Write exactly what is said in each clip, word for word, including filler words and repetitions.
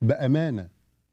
بأمانة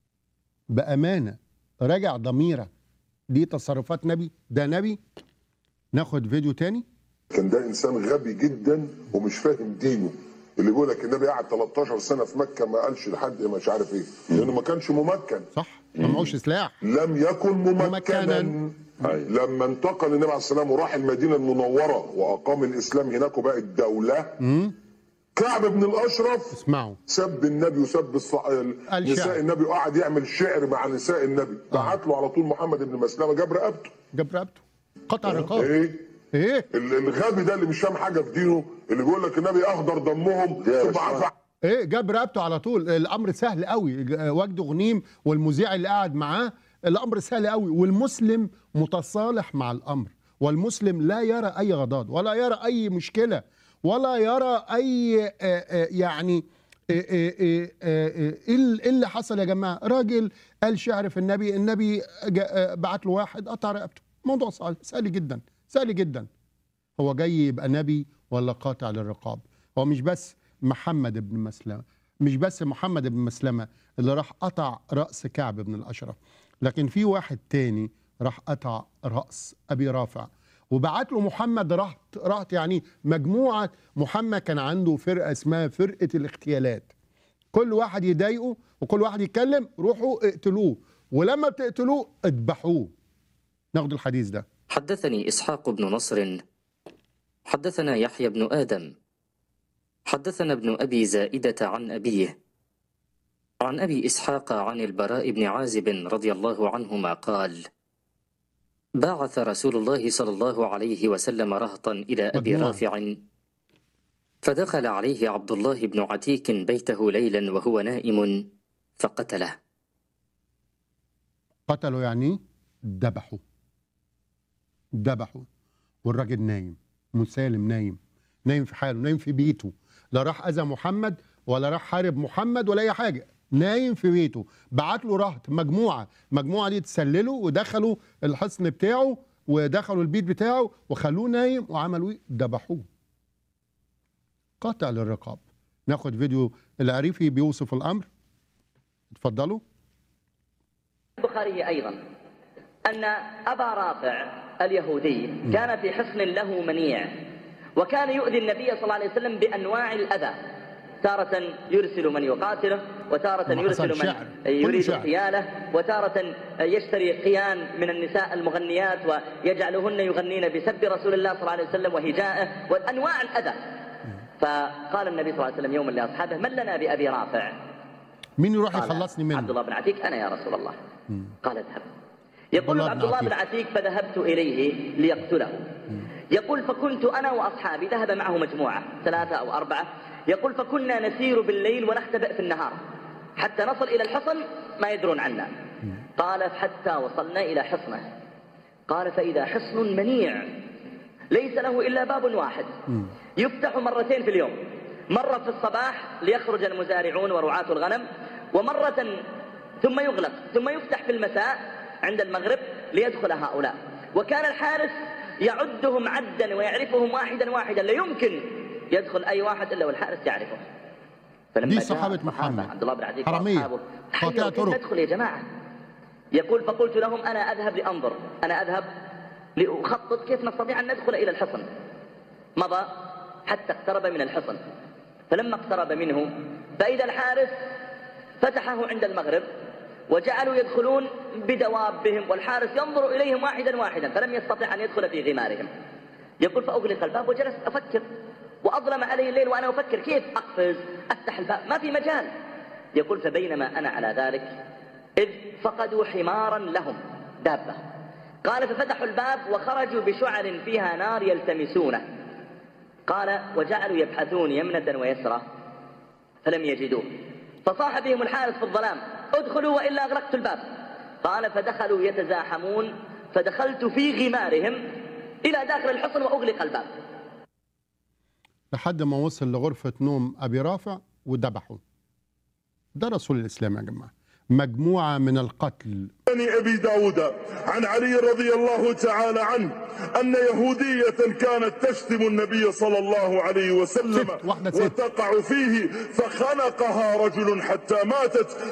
بأمانة راجع ضميرك، دي تصرفات نبي؟ ده نبي؟ ناخد فيديو تاني. كان ده انسان غبي جدا ومش فاهم دينه، اللي بيقول لك النبي قعد تلتاشر سنه في مكه ما قالش لحد مش عارف ايه، لانه ما كانش ممكن. صح، ما معهوش سلاح. لم يكن ممكنا, ممكنا. لما انتقل النبي عليه السلام وراح المدينه المنوره واقام الاسلام هناك وبقت دوله، كعب بن الاشرف اسمعوا سب النبي وسب الصح... نساء النبي وقعد يعمل شعر مع نساء النبي. بعت له على طول محمد بن مسلمه جاب رقبته جاب رقبته قطع رقاب. ايه ايه الغبي ده اللي مش فاهم حاجه في دينه، اللي بيقول لك النبي اهدر دمهم ثم عفى. ايه جاب رقبته على طول. الامر سهل قوي. وجد غنيم والمذيع اللي قاعد معاه، الامر سهل قوي، والمسلم متصالح مع الامر، والمسلم لا يرى اي غضاض ولا يرى اي مشكله ولا يرى اي يعني ايه اللي حصل يا جماعه. راجل قال شعر في النبي، النبي بعت له واحد قطع رقبته. موضوع سهل جدا، سهل جدا. هو جاي يبقى نبي ولا قاطع للرقاب؟ هو مش بس محمد بن مسلمة، مش بس محمد بن مسلمة اللي راح قطع رأس كعب بن الأشرف، لكن في واحد تاني راح قطع رأس أبي رافع وبعت له محمد. راحت راحت يعني مجموعة. محمد كان عنده فرقة اسمها فرقة الاغتيالات، كل واحد يضايقه وكل واحد يتكلم روحوا اقتلوه، ولما بتقتلوه اذبحوه. ناخد الحديث ده. حدثني إسحاق بن نصر حدثنا يحيى بن آدم حدثنا ابن أبي زائدة عن أبيه عن أبي إسحاق عن البراء بن عازب رضي الله عنهما قال: بعث رسول الله صلى الله عليه وسلم رهطا إلى أبي رافع، فدخل عليه عبد الله بن عتيك بيته ليلا وهو نائم فقتله. قتله يعني ذبحه ذبحه والراجل نايم، مسالم نايم، نايم في حاله، نايم في بيته، لا راح أذى محمد ولا راح حارب محمد ولا أي حاجة، نايم في بيته. بعت له رهط مجموعة، مجموعة دي تسللوا ودخلوا الحصن بتاعه ودخلوا البيت بتاعه وخلوه نايم وعملوا ايه؟ ذبحوه. قطع للرقاب. ناخد فيديو العريفي بيوصف الأمر. اتفضلوا. البخاري أيضا أن أبا رافع اليهودي كان في حصن له منيع، وكان يؤذي النبي صلى الله عليه وسلم بأنواع الأذى، تارة يرسل من يقاتله، وتارة يرسل من يريد اغتياله، وتارة يشتري قيان من النساء المغنيات ويجعلهن يغنين بسب رسول الله صلى الله عليه وسلم وهجائه وأنواع الأذى. فقال النبي صلى الله عليه وسلم يوما لأصحابه: من لنا بأبي رافع؟ مين يروح يخلصني منه؟ عبد الله بن عتيك: أنا يا رسول الله. مم. قال: اذهب. يقول عبد الله بن عتيك: فذهبت إليه ليقتله. يقول: فكنت أنا وأصحابي، ذهب معه مجموعة ثلاثة أو أربعة، يقول: فكنا نسير بالليل ونختبئ في النهار حتى نصل إلى الحصن ما يدرون عنا. قال: حتى وصلنا إلى حصنه. قال: فإذا حصن منيع ليس له إلا باب واحد يفتح مرتين في اليوم، مرة في الصباح ليخرج المزارعون ورعاة الغنم، ومرة ثم يغلق ثم يفتح في المساء عند المغرب ليدخل هؤلاء. وكان الحارس يعدهم عدا ويعرفهم واحدا واحدا، لا يمكن يدخل أي واحد إلا والحارس يعرفه. دي صحابة محمد عبد الله بن عتيك حرامية قاطع طرق. ندخل يا جماعة. يقول: فقلت لهم: أنا أذهب لأنظر، أنا أذهب لأخطط كيف نستطيع أن ندخل إلى الحصن. مضى حتى اقترب من الحصن، فلما اقترب منه فإذا الحارس فتحه عند المغرب وجعلوا يدخلون بدوابهم، والحارس ينظر إليهم واحدا واحدا فلم يستطع أن يدخل في غمارهم. يقول: فأغلق الباب وجلست أفكر، وأظلم علي الليل وأنا أفكر كيف أقفز أفتح الباب، ما في مجال. يقول: فبينما أنا على ذلك إذ فقدوا حمارا لهم، دابة. قال: ففتحوا الباب وخرجوا بشعر فيها نار يلتمسونه. قال: وجعلوا يبحثون يمنة ويسرى فلم يجدوه، فصاح بهم الحارس في الظلام: ادخلوا وإلا أغلقت الباب. قال: فدخلوا يتزاحمون، فدخلت في غمارهم إلى داخل الحصن وأغلق الباب لحد ما وصل لغرفة نوم أبي رافع وذبحه. ده رسول الإسلام يا جماعة. مجموعة من القتل. أبي داود عن علي رضي الله تعالى عنه أن يهودية كانت تشتم النبي صلى الله عليه وسلم ست. واحدة ست. وتقع فيه فخنقها رجل حتى ماتت.